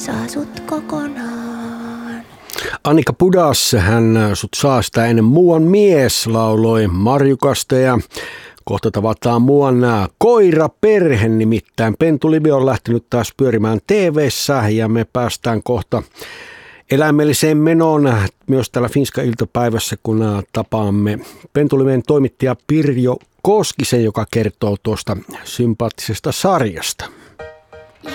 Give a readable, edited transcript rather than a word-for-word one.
saa sut kokonaan. Annika Pudas, hän sut saa sitä ennen muuan mies, lauloi Marjukasta ja kohta tavataan muuan koiraperhe, nimittäin Pentulive on lähtenyt taas pyörimään TV:ssä ja me päästään kohta eläimelliseen menoon myös täällä Finska-iltapäivässä, kun tapaamme Pentuliven toimittaja Pirjo Koskisen, joka kertoo tuosta sympaattisesta sarjasta.